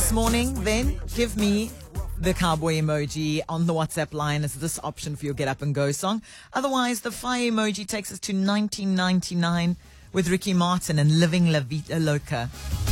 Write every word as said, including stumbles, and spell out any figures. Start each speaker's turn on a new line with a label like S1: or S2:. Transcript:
S1: this morning, then give me the cowboy emoji on the WhatsApp line as this option for your Get Up and Go song. Otherwise, the fire emoji takes us to nineteen ninety-nine with Ricky Martin and Living La Vida Loca.